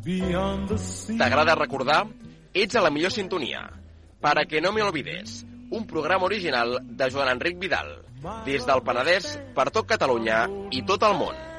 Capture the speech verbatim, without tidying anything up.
T'agrada recordar? Ets a la millor sintonia. Para que no me olvides, un programa original de Joan Enric Vidal, des del Penedès per tot Catalunya i tot el món.